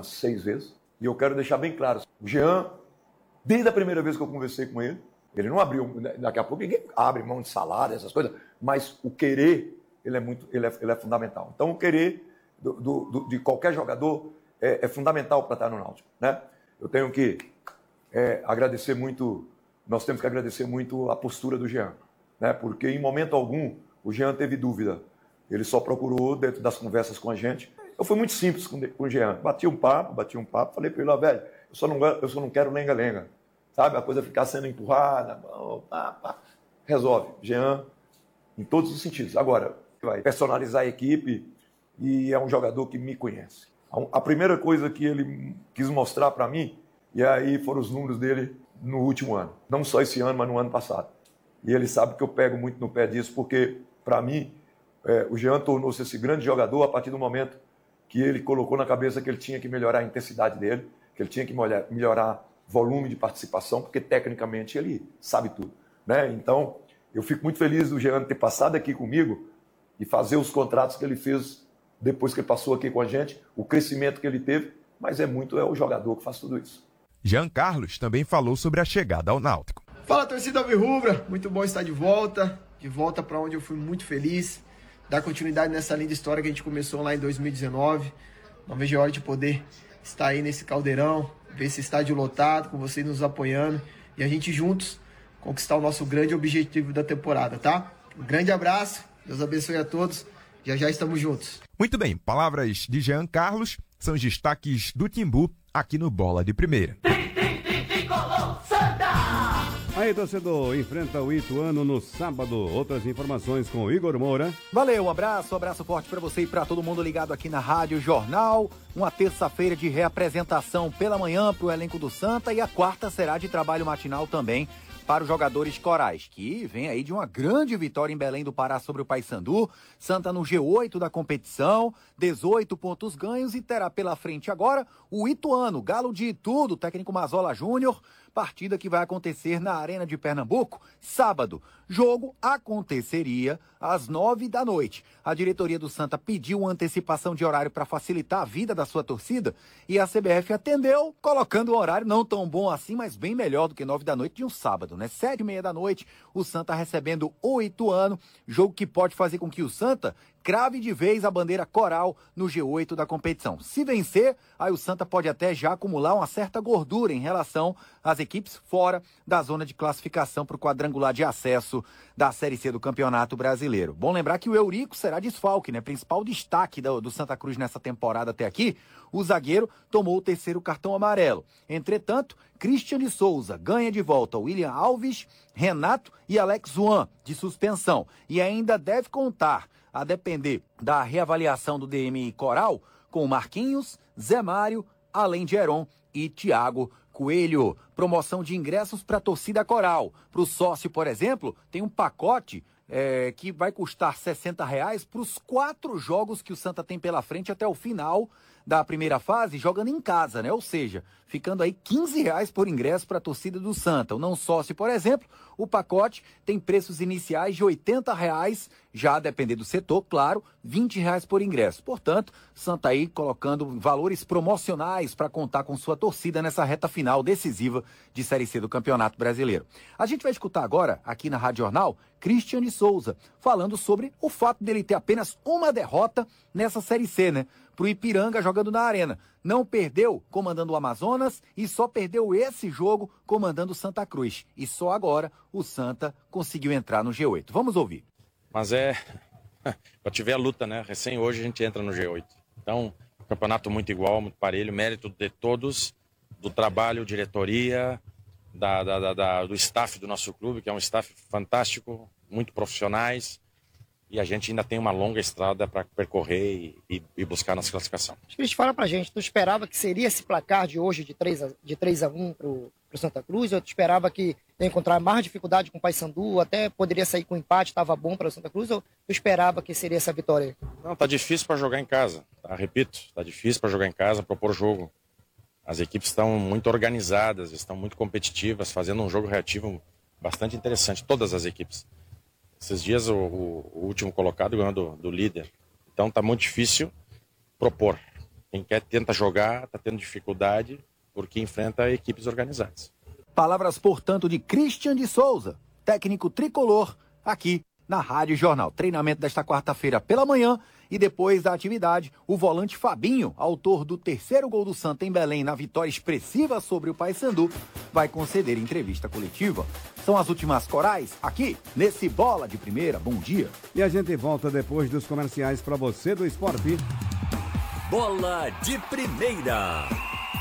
umas 6 vezes. E eu quero deixar bem claro, o Jean, desde a primeira vez que eu conversei com ele, ele não abriu, daqui a pouco ninguém abre mão de salário, essas coisas, mas o querer, ele é fundamental. Então o querer de qualquer jogador é fundamental para estar no Náutico, né? Eu tenho que agradecer muito, nós temos que agradecer muito a postura do Jean, né? Porque em momento algum o Jean teve dúvida, ele só procurou dentro das conversas com a gente. Eu fui muito simples com o Jean, bati um papo, falei para ele, ó, velho, eu só não quero lenga-lenga, sabe? A coisa ficar sendo empurrada, resolve. Jean, em todos os sentidos. Agora, vai personalizar a equipe e é um jogador que me conhece. A primeira coisa que ele quis mostrar para mim, e aí foram os números dele no último ano. Não só esse ano, mas no ano passado. E ele sabe que eu pego muito no pé disso, porque, para mim, o Jean tornou-se esse grande jogador a partir do momento que ele colocou na cabeça que ele tinha que melhorar a intensidade dele, que ele tinha que melhorar volume de participação, porque tecnicamente ele sabe tudo, né? Então, eu fico muito feliz do Jean ter passado aqui comigo e fazer os contratos que ele fez depois que ele passou aqui com a gente, o crescimento que ele teve, mas é o jogador que faz tudo isso. Jean Carlos também falou sobre a chegada ao Náutico. Fala, torcida alvirrubra, muito bom estar de volta para onde eu fui muito feliz, dar continuidade nessa linda história que a gente começou lá em 2019. Não vejo a hora de poder estar aí nesse caldeirão, ver esse estádio lotado, com vocês nos apoiando e a gente juntos conquistar o nosso grande objetivo da temporada, tá? Um grande abraço, Deus abençoe a todos, já estamos juntos. Muito bem, palavras de Jean Carlos são os destaques do Timbu aqui no Bola de Primeira. Aí, torcedor, enfrenta o Ituano no sábado. Outras informações com o Igor Moura. Valeu, um abraço forte pra você e pra todo mundo ligado aqui na Rádio Jornal. Uma terça-feira de reapresentação pela manhã pro elenco do Santa e a quarta será de trabalho matinal também para os jogadores corais, que vem aí de uma grande vitória em Belém do Pará sobre o Paysandu. Santa no G8 da competição, 18 pontos ganhos e terá pela frente agora o Ituano, Galo de Itu, do técnico Mazola Júnior, partida que vai acontecer na Arena de Pernambuco, sábado. Jogo aconteceria às 9 da noite. A diretoria do Santa pediu uma antecipação de horário para facilitar a vida da sua torcida e a CBF atendeu, colocando um horário não tão bom assim, mas bem melhor do que 9 da noite de um sábado, né? 7h30 da noite, o Santa recebendo o Ituano, jogo que pode fazer com que o Santa crave de vez a bandeira coral no G8 da competição. Se vencer, aí o Santa pode até já acumular uma certa gordura em relação às equipes fora da zona de classificação para o quadrangular de acesso da Série C do Campeonato Brasileiro. Bom lembrar que o Eurico será desfalque, né? Principal destaque do Santa Cruz nessa temporada até aqui. O zagueiro tomou o terceiro cartão amarelo. Entretanto, Christian de Souza ganha de volta William Alves, Renato e Alex Juan de suspensão. E ainda deve contar, a depender da reavaliação do DMI Coral, com Marquinhos, Zé Mário, além de Heron e Thiago Coelho. Promoção de ingressos para a torcida coral. Para o sócio, por exemplo, tem um pacote que vai custar R$60 para os 4 jogos que o Santa tem pela frente até o final da primeira fase, jogando em casa, né? Ou seja, ficando aí R$15 por ingresso para a torcida do Santa. O não sócio, por exemplo, o pacote tem preços iniciais de R$80, já a depender do setor, claro, R$20 por ingresso. Portanto, Santa aí colocando valores promocionais para contar com sua torcida nessa reta final decisiva de Série C do Campeonato Brasileiro. A gente vai escutar agora, aqui na Rádio Jornal, Christian de Souza, falando sobre o fato dele ter apenas uma derrota nessa Série C, né? Pro Ipiranga jogando na Arena. Não perdeu comandando o Amazonas e só perdeu esse jogo comandando o Santa Cruz. E só agora o Santa conseguiu entrar no G8. Vamos ouvir. Mas para tiver a luta, né? Recém hoje a gente entra no G8. Então, campeonato muito igual, muito parelho, mérito de todos, do trabalho, diretoria, do staff do nosso clube, que é um staff fantástico, muito profissionais. E a gente ainda tem uma longa estrada para percorrer e buscar nossa classificação. Cris, fala pra gente, tu esperava que seria esse placar de hoje de 3-1 pro Santa Cruz? Ou tu esperava que ia encontrar mais dificuldade com o Paysandu, até poderia sair com empate, estava bom para o Santa Cruz? Ou tu esperava que seria essa vitória? Não, tá difícil para jogar em casa, tá? Repito, tá difícil para jogar em casa, propor jogo. As equipes estão muito organizadas, estão muito competitivas, fazendo um jogo reativo bastante interessante, todas as equipes. Esses dias o último colocado ganhou do líder. Então tá muito difícil propor. Quem quer tenta jogar, está tendo dificuldade porque enfrenta equipes organizadas. Palavras, portanto, de Christian de Souza, técnico tricolor, aqui na Rádio Jornal. Treinamento desta quarta-feira pela manhã e depois da atividade, o volante Fabinho, autor do 3º gol do Santa em Belém na vitória expressiva sobre o Paysandu, vai conceder entrevista coletiva. São as últimas corais aqui nesse Bola de Primeira. Bom dia. E a gente volta depois dos comerciais para você do esporte. Bola de Primeira.